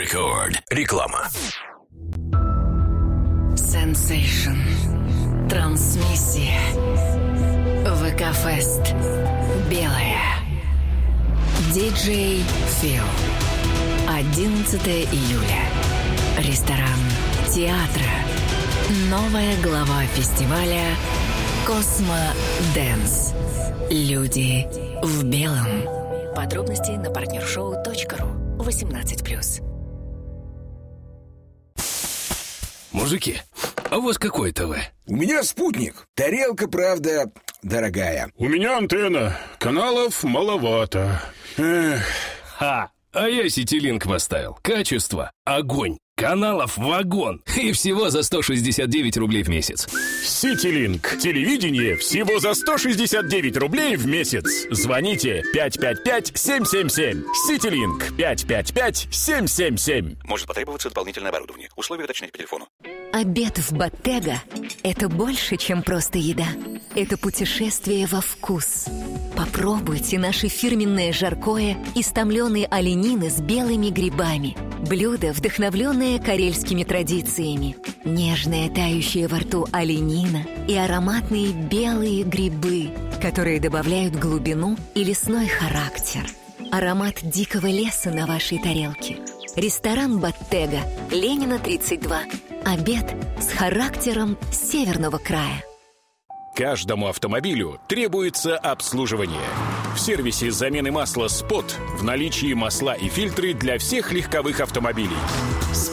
Рекорд. Реклама. Sensation. Трансмиссия. ВК-фест. Белая. Диджей Фил. 11 июля. Ресторан театра. Новая глава фестиваля Космо Дэнс. Люди в белом. Подробности на partnershow.ru. 18+. Мужики, а у вас какое ТВ? У меня спутник. Тарелка, правда, дорогая. У меня антенна. Каналов маловато. Эх. Ха! А я Ситилинк поставил. Качество – огонь. Каналов вагон. И всего за 169 рублей в месяц. Ситилинк. Телевидение всего за 169 рублей в месяц. Звоните 555-777. Ситилинк 555-777. Может потребоваться дополнительное оборудование. Условия уточнять по телефону. Обед в Bottega – это больше, чем просто еда. Это путешествие во вкус. Попробуйте наше фирменное жаркое из томленой оленины с белыми грибами. Блюдо, вдохновленное карельскими традициями. Нежная, тающая во рту оленина и ароматные белые грибы, которые добавляют глубину и лесной характер. Аромат дикого леса на вашей тарелке. Ресторан Bottega, Ленина, 32. Обед с характером северного края. Каждому автомобилю требуется обслуживание. В сервисе замены масла «Спот» в наличии масла и фильтры для всех легковых автомобилей.